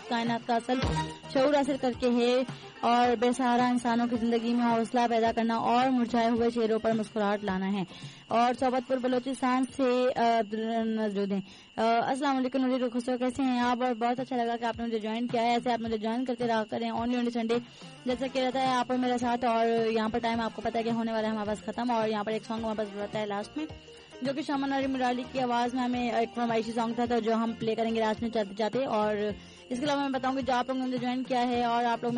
कायनात का असल शऊर हासिल करके है और बेसहारा इंसानों की जिंदगी में हौसला पैदा करना और मुरझाए हुए चेहरों पर मुस्कुराहट लाना है। और सोबतपुर बलोचिस्तान से नजरुद्दीन, अस्सलाम वालेकुम नूरी खुशो, कैसे हैं आप? और बहुत अच्छा लगा कि आपने मुझे ज्वाइन किया है। ऐसे आप मुझे ज्वाइन करते रहा करें ओनली संडे जैसे कि रहता है आप और मेरा साथ। और यहाँ पर टाइम आपको पता है कि होने वाला है हमारे पास खत्म। और यहाँ पर एक सॉन्ग हमारे पास रहता है लास्ट में, जो कि शमन और मुराली की आवाज में हमें एक फरमाइशी सॉन्ग था, तो जो हम प्ले करेंगे लास्ट में जाते जाते। और इसके अलावा मैं बताऊंगी जो आप लोगों ने मुझे ज्वाइन किया है और आप लोग